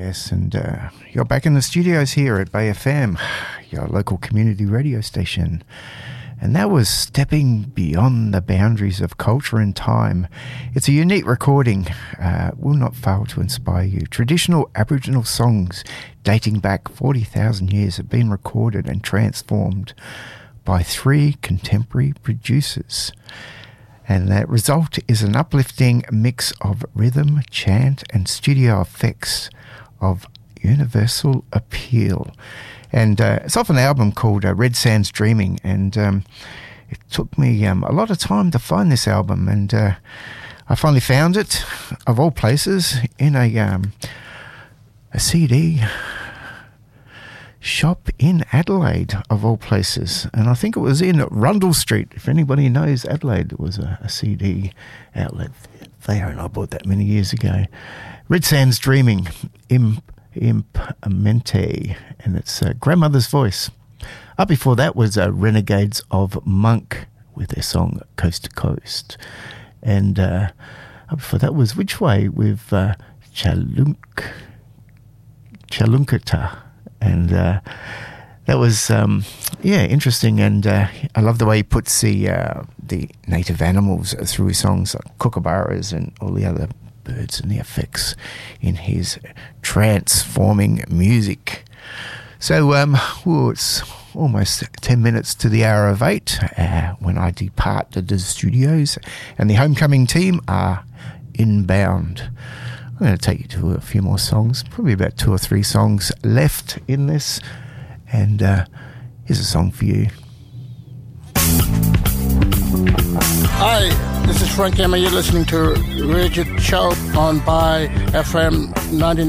Yes, and you're back in the studios here at Bay FM, your local community radio station. And that was Stepping Beyond the Boundaries of Culture and Time. It's a unique recording, will not fail to inspire you. Traditional Aboriginal songs dating back 40,000 years have been recorded and transformed by 3 contemporary producers. And that result is an uplifting mix of rhythm, chant, and studio effects of universal appeal. And it's off an album called Red Sands Dreaming, and it took me a lot of time to find this album, and I finally found it, of all places, in a CD shop in Adelaide, of all places. And I think it was in Rundle Street. If anybody knows Adelaide, there was a CD outlet there, and I bought that many years ago. Red Sands Dreaming, Impamente, and it's Grandmother's Voice. Up before that was Renegades of Monk with their song Coast to Coast. And up before that was Which Way with Chalunkata. And that was, interesting. And I love the way he puts the native animals through his songs, like kookaburras and all the other birds and the effects in his transforming music. So, it's almost 10 minutes to the hour of 8 when I depart the studios, and the Homecoming team are inbound. I'm going to take you to a few more songs, probably about 2 or 3 songs left in this, and here's a song for you. Hi, this is Frank Emma. You're listening to Rigid Show on Bay FM 99.